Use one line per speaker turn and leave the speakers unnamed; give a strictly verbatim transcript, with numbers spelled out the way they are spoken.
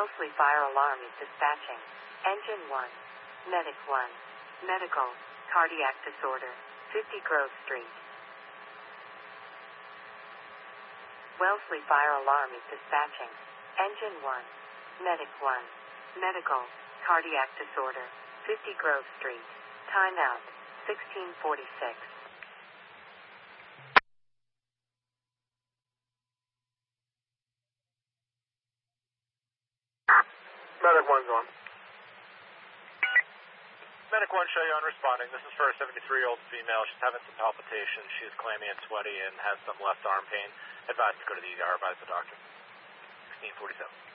Wellesley Fire Alarm is dispatching. Engine one. Medic one. Medical. Cardiac disorder. fifty Grove Street. Wellesley Fire Alarm is dispatching. Engine one. Medic one. Medical. Cardiac disorder. fifty Grove Street. Timeout. sixteen forty-six.
Medic one's on.
Medic one, show you on responding. This is for a seventy-three-year-old female. She's having some palpitations. She's clammy and sweaty and has some left arm pain. Advised to go to the E R. Advise the doctor. sixteen forty-seven.